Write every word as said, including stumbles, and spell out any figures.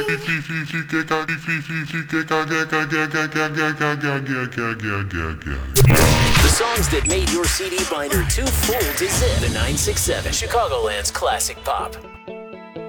The songs that made your C D binder too full to zip. The nine six seven, Chicagoland's classic pop.